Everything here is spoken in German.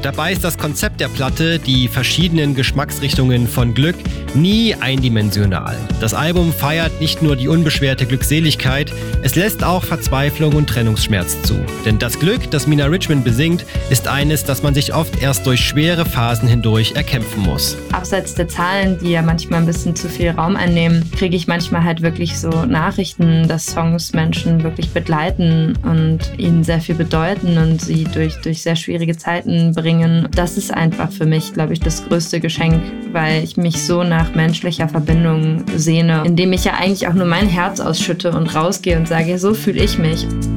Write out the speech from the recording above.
Dabei ist das Konzept der Platte, die verschiedenen Geschmacksrichtungen von Glück, nie eindimensional. Das Album feiert nicht nur die unbeschwerte Glückseligkeit, es lässt auch Verzweiflung und Trennungsschmerz zu. Denn das Glück, das Mina Richmond besingt, ist eines, das man sich oft erst durch schwere Phasen hindurch erkämpfen muss. Abseits der Zahlen, die ja manchmal ein bisschen zu viel Raum einnehmen, kriege ich manchmal halt wirklich so Nachrichten, dass Songs Menschen wirklich begleiten und ihnen sehr viel bedeuten und sie durch sehr schwierige Zeiten bringen. Das ist einfach für mich, glaube ich, das größte Geschenk, weil ich mich so nach menschlicher Verbindung sehne, indem ich ja eigentlich auch nur mein Herz ausschütte und rausgehe und sage, so fühle ich mich.